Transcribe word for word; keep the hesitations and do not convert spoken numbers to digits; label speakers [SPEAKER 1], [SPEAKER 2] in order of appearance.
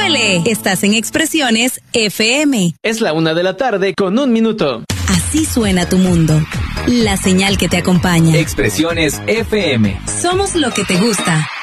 [SPEAKER 1] ¡Súbele! Estás en Expresiones F M.
[SPEAKER 2] Es la una de la tarde con un minuto.
[SPEAKER 1] Así suena tu mundo. La señal que te acompaña.
[SPEAKER 3] Expresiones F M.
[SPEAKER 1] Somos lo que te gusta.